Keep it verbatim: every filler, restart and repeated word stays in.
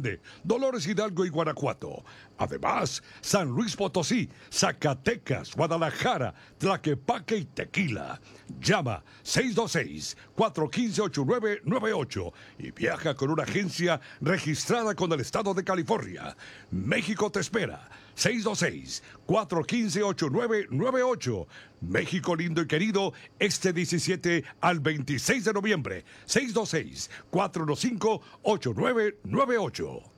Allende, Dolores Hidalgo y Guanajuato. Además, San Luis Potosí, Zacatecas, Guadalajara, Tlaquepaque y Tequila. Llama seis dos seis, cuatro uno cinco, ocho nueve nueve ocho y viaja con una agencia registrada con el estado de California. México te espera. seis dos seis, cuatro uno cinco, ocho nueve nueve ocho. México lindo y querido, este diecisiete al veintiséis de noviembre. seis dos seis, cuatro uno cinco, ocho nueve nueve ocho.